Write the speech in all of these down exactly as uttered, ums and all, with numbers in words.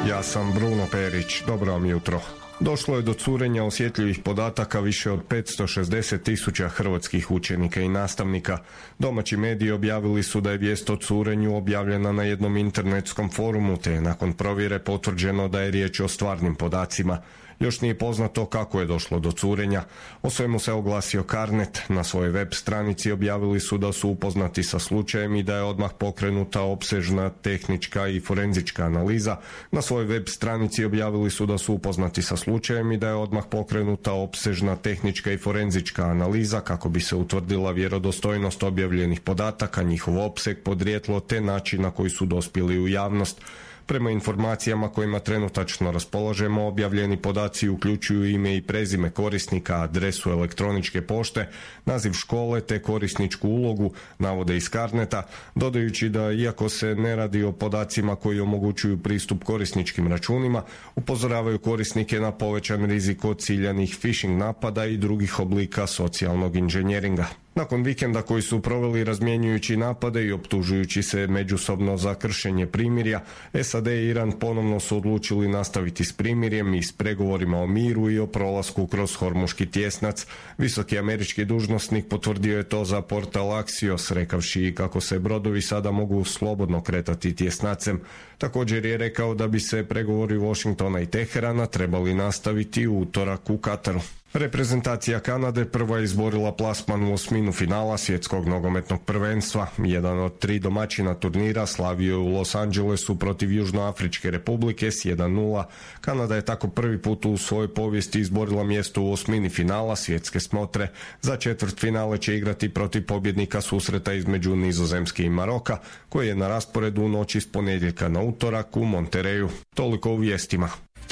Ja sam Bruno Perić, dobro vam jutro. Došlo je do curenja osjetljivih podataka više od petsto šezdeset tisuća hrvatskih učenika i nastavnika. Domaći mediji objavili su da je vijest o curenju objavljena na jednom internetskom forumu, te je nakon provjere potvrđeno da je riječ o stvarnim podacima. Još nije poznato kako je došlo do curenja. O svemu se oglasio Carnet. Na svojoj web stranici objavili su da su upoznati sa slučajem i da je odmah pokrenuta opsežna tehnička i forenzička analiza. Na svojoj web stranici objavili su da su upoznati sa slučajem i da je odmah pokrenuta opsežna tehnička i forenzička analiza kako bi se utvrdila vjerodostojnost objavljenih podataka, njihov opseg, podrijetlo te način na koji su dospjeli u javnost. Prema informacijama kojima trenutačno raspolažemo, objavljeni podaci uključuju ime i prezime korisnika, adresu elektroničke pošte, naziv škole te korisničku ulogu, navode iz Carneta, dodajući da iako se ne radi o podacima koji omogućuju pristup korisničkim računima, upozoravaju korisnike na povećan rizik od ciljanih phishing napada i drugih oblika socijalnog inženjeringa. Nakon vikenda koji su proveli razmjenjujući napade i optužujući se međusobno za kršenje primirja, S A D i Iran ponovno su odlučili nastaviti s primirjem i s pregovorima o miru i o prolasku kroz Hormuški tjesnac. Visoki američki dužnosnik potvrdio je to za portal Axios, rekavši kako se brodovi sada mogu slobodno kretati tjesnacem. Također je rekao da bi se pregovori Washingtona i Teherana trebali nastaviti u utorak u Kataru. Reprezentacija Kanade prva je izborila plasman u osminu finala svjetskog nogometnog prvenstva. Jedan od tri domaćina turnira slavio je u Los Angelesu protiv Južnoafričke republike s jedan nula. Kanada je tako prvi put u svojoj povijesti izborila mjesto u osmini finala svjetske smotre. Za četvrtfinale će igrati protiv pobjednika susreta između Nizozemske i Maroka, koji je na rasporedu u noći s ponedjeljka na utorak u Montereju. Toliko u vijestima.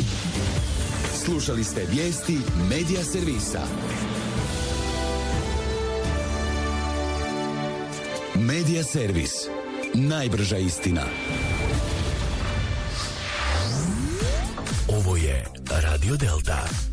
Slušali ste vijesti Medija servisa. Medija servis. Najbrža istina. Ovo je Radio Delta.